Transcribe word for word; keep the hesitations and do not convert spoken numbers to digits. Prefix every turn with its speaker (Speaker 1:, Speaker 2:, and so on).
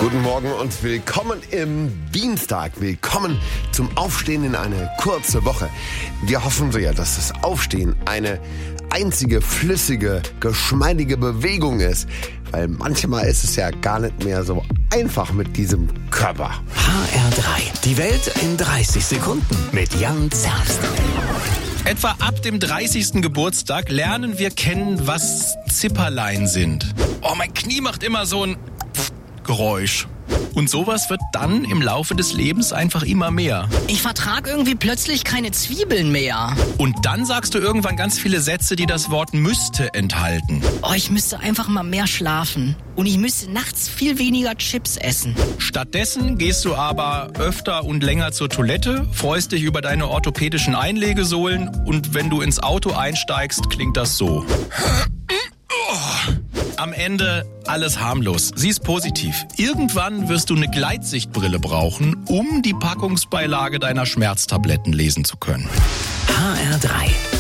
Speaker 1: Guten Morgen und willkommen im Dienstag. Willkommen zum Aufstehen in eine kurze Woche. Wir hoffen so ja, dass das Aufstehen eine einzige flüssige, geschmeidige Bewegung ist. Weil manchmal ist es ja gar nicht mehr so einfach mit diesem Körper.
Speaker 2: H R drei. Die Welt in dreißig Sekunden mit Jan Zerbst.
Speaker 3: Etwa ab dem dreißigsten Geburtstag lernen wir kennen, was Zipperlein sind. Oh, mein Knie macht immer so ein Geräusch. Und sowas wird dann im Laufe des Lebens einfach immer mehr.
Speaker 4: Ich vertrag irgendwie plötzlich keine Zwiebeln mehr.
Speaker 3: Und dann sagst du irgendwann ganz viele Sätze, die das Wort müsste enthalten.
Speaker 4: Oh, ich müsste einfach mal mehr schlafen. Und ich müsste nachts viel weniger Chips essen.
Speaker 3: Stattdessen gehst du aber öfter und länger zur Toilette, freust dich über deine orthopädischen Einlegesohlen und wenn du ins Auto einsteigst, klingt das so. Am Ende alles harmlos. Sieh's positiv. Irgendwann wirst du eine Gleitsichtbrille brauchen, um die Packungsbeilage deiner Schmerztabletten lesen zu können.
Speaker 2: H R drei.